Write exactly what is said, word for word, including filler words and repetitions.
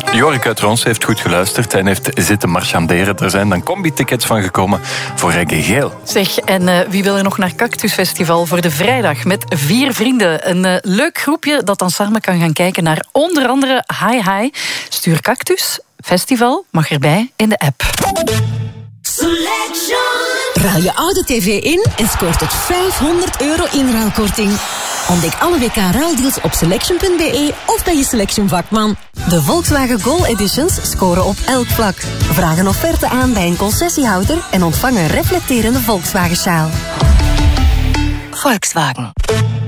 Jorik uit Rons heeft goed geluisterd en heeft zitten marchanderen. Er zijn dan combi-tickets van gekomen voor Reggae Geel. Zeg, en uh, wie wil er nog naar Cactus Festival voor de vrijdag met vier vrienden? Een uh, leuk groepje dat dan samen kan gaan kijken naar onder andere Hi Hi. Stuur Cactus Festival, mag erbij in de app. Selection. Ruil je oude tv in en scoort tot vijfhonderd euro inruilkorting. Ontdek alle W K-ruildeals op selection punt b e of bij je Selection vakman. De Volkswagen Gol Editions scoren op elk vlak. Vraag een offerte aan bij een concessiehouder en ontvang een reflecterende Volkswagen-sjaal. Volkswagen.